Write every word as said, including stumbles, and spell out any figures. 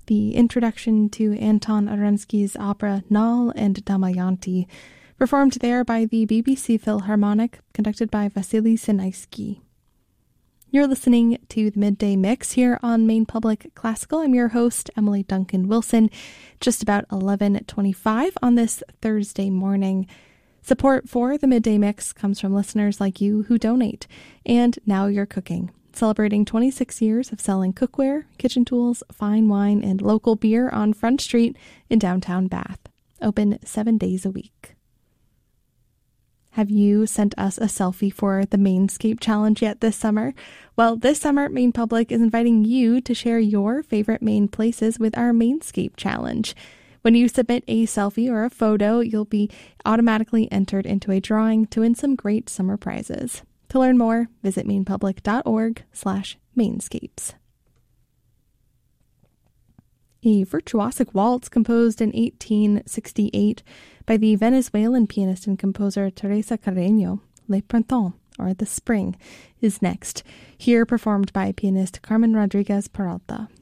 the introduction to Anton Arensky's opera Nal and Damayanti, performed there by the B B C Philharmonic, conducted by Vasily Sinaisky. You're listening to the Midday Mix here on Maine Public Classical. I'm your host, Emily Duncan Wilson. Just about eleven twenty-five on this Thursday morning. Support for the Midday Mix comes from listeners like you who donate. And Now You're Cooking, celebrating twenty-six years of selling cookware, kitchen tools, fine wine, and local beer on Front Street in downtown Bath. Open seven days a week. Have you sent us a selfie for the Mainscape Challenge yet this summer? Well, this summer, Maine Public is inviting you to share your favorite Maine places with our Mainscape Challenge. When you submit a selfie or a photo, you'll be automatically entered into a drawing to win some great summer prizes. To learn more, visit mainpublic.org slash mainscapes. A virtuosic waltz composed in eighteen sixty-eight by the Venezuelan pianist and composer Teresa Carreño, Le Printemps, or The Spring, is next, here performed by pianist Carmen Rodriguez Peralta.